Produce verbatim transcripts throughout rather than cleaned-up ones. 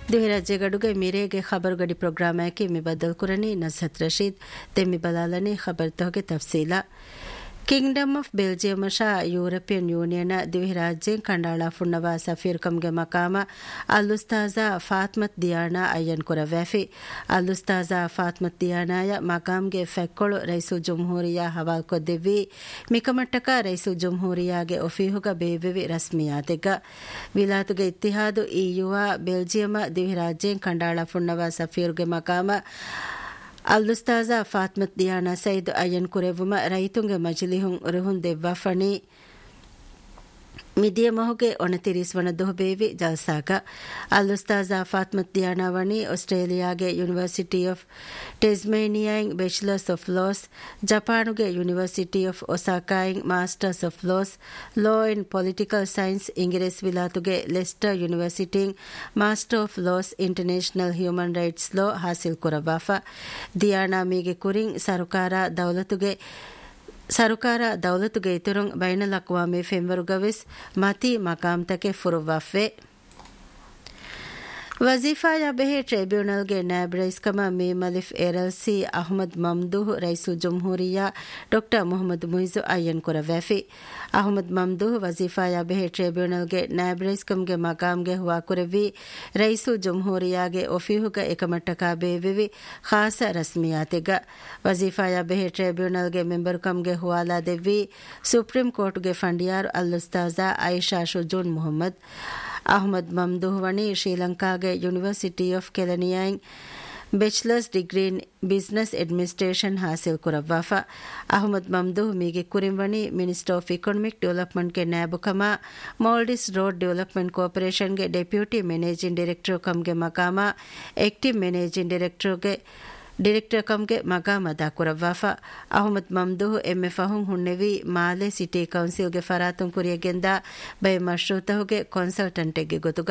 ದುಹಿರಾಜ್ಯ ಗಡುಗೆ ಮಿರೇಗೆ ಖಬರ್ ಗಡಿ ಪ್ರೋಗ್ರಾಮಕ್ಕೆ ಮಿ ಬದಲ್ ಕುರನಿ ನಸ್ಹತ್ ರಶೀದ್ ತೆಮ್ಮಿ ಬಲಾಲನೆ ಖಬರ್ ತೋಗೆ ತಫ್ಸೀಲಾ Kingdom of Belgium Shah European union ದಿವಿರಾಜ್ಯೆನ್ ಕಂಡಾಳ ಫುಣ್ಣವ ಸಫೀರ್ಕಂಗೆ ಮಕಾಮ ಅಲ್ಲುಸ್ತಾಜಾ ಫಾತ್ಮತ್ ದಿಯಾನಾ ಅಯ್ಯನ್ ಕುರವ್ಯಾಫಿ ಅಲ್ಲುಸ್ತಾಜಾ ಫಾತ್ಮತ್ ದಿಯಾನಾಯ ಮಕಾಮ್ಗೆ ಫೆಕ್ಕೊಳು rice ಜುಮ್ಹೂರಿಯಾ ಹವಾಲ್ ಕೊದ್ದೆವಿ ಮಿಕಮಟ್ಟಕ rice ಜುಮ್ಹೂರಿಯಾಗೆ ಒಫೀಹುಗ ಬೇವೆವಿ ರಸ್ಮಿಯಾತೆಗ ವಿಲಾತುಗೆ ಇತ್ತಿಹಾದು ಇಯುವ Belgium ದಿವಿರಾಜ್ಯೆನ್ ಕಂಡಾಳ ಫುಣ್ಣವ ಸಫೀರ್ಗೆ ಮಕಾಮ ಅಲ್ಲುಸ್ತಾಜಾ ಫಾತ್ಮತ್ ದಿಯಾನಾ Said ಅಯ್ಯನ್ ಕುರೆವುಮ ರೈತುಂಗೆ ಮಜ್ಲಿಹುಂ ರುಹುನ್ ದೆವ್ವಾಫಣಿ ಮಿದಿಯ ಮಹುಗೆ ಒಣತಿರಿಸ್ವಣ ದೊಹಬೇವಿ ಜಲ್ಸಾಗ ಅಲ್ಲುಸ್ತಾಜಾ ಫಾತ್ಮತ್ ದಿಯಾನಾ ವಣಿ ಆಸ್ಟ್ರೇಲಿಯಾಗೆ university of ಟೆಸ್ಮೇನಿಯಾಯಿಂಗ್ bachelors of loss ಜಪಾನುಗೆ university of ಒಸಾಕಾಯಿಂಗ್ masters of loss law in political science Ingres ವಿಲಾತುಗೆ lesser ಯೂನಿವರ್ಸಿಟಿಂಗ್ master of loss international human rights ಲಾ ಹಾಸಿಲ್ ಕುರಬಾಫ ದಿಯಾನಾ ಮೀಗೆ ಕುರಿಂಗ್ ಸರಕಾರ ದೌಲತುಗೆ ಸರಕಾರ ದೌಲತುಗೆ ಇತುರುಂಗ್ ಬೈನಲ್ ಅಕ್ವಾಮಿ ಫೆಂವರುಗವಿಸ್ ಮತಿ ಮಕಾಮ್ತಕೆ ಫುರುವಫೆ ವಜೀಫಾಯ ಬೆಹೆ ಟ್ರೈಬ್ಯುನಲ್ಗೆ nab ರೈಸ್ಕಮ me ಮಲಿಫ್ ಎರಲ್ಸಿ Ahmed ಮಮ್ದೂಹ್ rice ಜುಮ್ಹೂರಿಯಾ doctor Mohammed ಮುಯಿಜು ಅಯ್ಯನ್ ಕುರವ್ಯಾಫಿ Ahmed ಮಮ್ದೂಹ್ ವಜೀಫಾಯ ಬೆಹೆ ಟ್ರೈಬ್ಯುನಲ್ಗೆ nab ರೈಸ್ಕಮ್ಗೆ ಮಕಾಮ್ಗೆ ಹುವಾ ಕುರವಿ rice ಜುಮ್ಹೂರಿಯಾಗೆ ಒಫೀಹುಗ ಏಕಮಟ್ಟಕ ಬೇವಿವಿ ಖಾಸ ರಸ್ಮಿಯಾತೆಗ ವಜೀಫಾಯ ಬೆಹೆ ಟ್ರೈಬ್ಯುನಲ್ಗೆ ಮೆಂಬರ್ಕಮ್ಗೆ ಹುವಾಲಾ ದೆವ್ವಿ supreme ಕೋರ್ಟ್ಗೆ ಫಂಡಿಯಾರ್ ಅಲ್ಲುಸ್ತಾಜಾ Aisha ಶುಜೂನ್ Mohammed Ahmed ಮಮ್ದೂಹ್ ವಣಿ ಶ್ರೀಲಂಕಾಗೆ university of ಕೆಲನಿಯಾಯಿಂಗ್ bachelors degree in business administration ಹಾಸಿಲ್ ಕುರವ್ವಾಫ Ahmed ಮಮ್ದೂಹ್ ಮೀಗೆ ಕುರಿಂವಣಿ minister of economic ಡೆವಲಪ್ಮೆಂಟ್ಗೆ ನ್ಯಾಬು ಕಮ ಮೌಲ್ಡಿಸ್ road development ಕಾರ್ಪೊರೇಷನ್ಗೆ deputy managing director ಕಮ್ಗೆ ಮಕಾಮ active managing ಡೈರೆಕ್ಟರ್ಗೆ director ಕಮ್ಗೆ ಮಗಾಮದ ಕುರವ್ವಾಫ Ahmed ಮಮ್ದೂಹ್ ಎಮ್ಮೆ ಫಹುಂ ಹುಣ್ಣೆವಿ ಮಾಲೆ city ಕೌನ್ಸಿಲ್ಗೆ ಫರಾತುಂ ಕುರಿಯಗೆಂದ by ಮಶ್ರೂತಹುಗೆ ಕನ್ಸಲ್ಟೆಂಟ್ಗೆ ಗೊತುಗ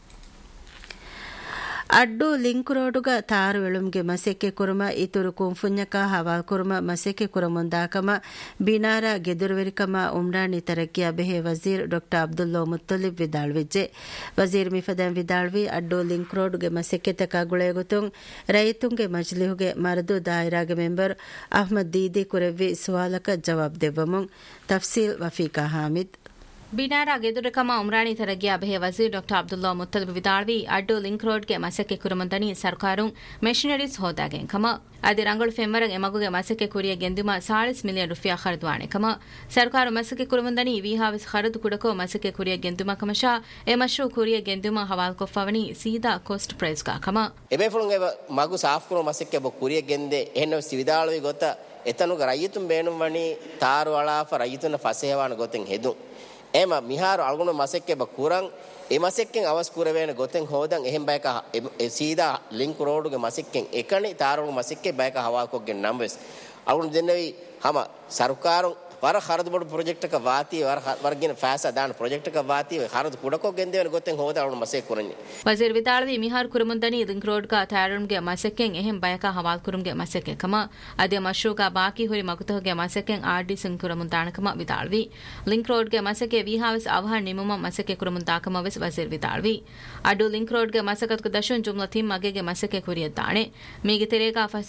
Addu link ರೋಡುಗ tar ಎಳುಮ್ಗೆ ಮಸೆಕೆ ಕುರುಮ ಇತುರು ಕುಂಫುಣ್ಯಕ ಹವಾಲ್ ಕುರುಮ ಮಸೆಕೆ ಕುರಮುಂದಾಕಮ ಬಿನಾರ ಗೆದುರುವೆರಿಕಮ Umrani ತರಕ್ಕಿಯ ಬೆಹೆ Wazir doctor Abdullah ಮುತ್ತಲಿಬ್ ವಿದಾಳ್ವಿಜ್ಜೆ Wazir ಮಿಫದಂ ವಿದಾಳ್ವಿ Addu link ರೋಡುಗೆ ಮಸೆಕೆ ತಕ ಗುಳೆಗುತುಂ ರೈತುಂಗೆ ಮಜ್ಲಿಹುಗೆ ಮರದು ದಾಯಿರಾಗೆ member Ahmed Didi ಕುರೆವ್ವಿ ಸುವಾಲಕ ಜವಾಬ್ ದೆವ್ವಮುಂ ತಫ್ಸೀಲ್ ವಫೀಕಾ ಹಾಮಿದ್ ಬಿನಾರ ಗೆದುರಕಮ ಉಮ್ರಾಣಿ ತರಗಿಯ ಬೆಹೆ ವಜೀರ್ doctor Abdullah ಮುತ್ತಲಿಬ್ ವಿದಾಳ್ವಿ ಅಡ್ಡು link ರೋಡ್ಗೆ ಮಸಕ್ಕೆ ಕುರುಮಂದನಿ ಸರ್ಕಾರುಂ machineries ಹೋದಾಗೆ ಕಮ ಅದಿ ರಂಗಳು ಫೆಮ್ಮರಗ್ ಎಮಗುಗೆ ಮಸಕ್ಕೆ ಕುರಿಯ ಗೆಂದುಮ ಸಾಳಿಸ್ million rufiyaa ಖರ್ದ್ವಾಣೆ ಕಮ ಸರ್ಕಾರ ಮಸಕ್ಕೆ ಕುರುಮಂದನಿ ವಿಹಾವಿಸ್ ಖರದು ಕುಡಕೋ ಮಸಕ್ಕೆ ಕುರಿಯ ಗೆಂದುಮ ಕಮಶಾ ಎ ಮಶ್ರೂ ಕುರಿಯ ಗೆಂದುಮ ಹವಾಲ್ ಕೊಫವನಿ ಸೀದಾ ಕೋಸ್ಟ್ ಪ್ರೈಸ್ ಗಾ ಕಮ ಎಬೆ ಫುಳುಂಗೆ ಮಗು ಸಾಫ್ ಕುರು ಮಸಕ್ಕೆ ಬೊ ಕುರಿಯ ಗೆಂದೆ ಎನ್ನೋ ಸಿವಿದಾಳುವಿ ಗೊತ್ತ ಎತನುಗ ರೈತುಂ ಬೇಣುಂ ವಣಿ ತಾರು ಅಳಾಫ ರೈತುನ ಫಸೇವಾನ ಗೊತೆಂ ಹೆದು එම මිහාර අල්ගුණ මසෙක්කේ බකුරන් ඒ මසෙක්කෙන් අවස් කුරවේන ගොතෙන් හොදන් එහෙම් බයක සීදා ලින්ක් රෝඩුගේ මසෙක්කෙන් එකණි තාරුණු මසෙක්කේ බයක හවාකොක්ගෙන් නම්වෙස් අල්ගුණ දෙන්නවි හම සරුකාරුන් ವರ ಖರದು ಬಡು ಪ್ರಾಜೆಕ್ಟ್ ಕ ವಾತಿ ವರ ವರ್ಗಿನ ಫಾಸಾ ದಾನ ಪ್ರಾಜೆಕ್ಟ್ ಕ ವಾತಿ ಖರದು ಕುಡಕೋ ಗೆಂದೇವನ ಗೊತ್ತೆಂ ಹೋದ ಅವನು ಮಸೆ ಕುರನಿ ವಜೀರ್ ವಿತಾಳವಿ ಮಿಹಾರ್ ಕುರುಮುಂದನಿ ಲಿಂಕ್ ರೋಡ್ ಕ ತಾರುಣ್ಗೆ ಮಸೆಕೆಂ ಎಹೆಂ ಬಯಕ ಹವಾಲ್ ಕುರುಮ್ಗೆ ಮಸೆಕೆ ಕಮ ಅದೆ ಮಶ್ರೂಕ ಬಾಕಿ ಹುರಿ ಮಗುತಹಗೆ ಮಸೆಕೆಂ ಆರ್ಡಿ ಸಿಂಗ್ ಕುರುಮುಂದಾಣಕಮ ವಿತಾಳವಿ ಲಿಂಕ್ ರೋಡ್ ಗೆ ಮಸೆಕೆ ವಿಹಾವಿಸ್ ಅವಹ ನಿಮಮ ಮಸೆಕೆ ಕುರುಮುಂದಾಕಮ ವೆಸ್ ವಜೀರ್ ವಿತಾಳವಿ ಅಡು ಲಿಂಕ್ ರೋಡ್ ಗೆ ಮಸಕತ್ ಕ ದಶನ್ ಜುಮ್ಲಾ ತಿಮ್ ಮಗೆಗೆ ಮಸೆಕೆ ಕುರಿಯದ್ದಾಣೆ ಮೀಗೆ ತೆರೆಗ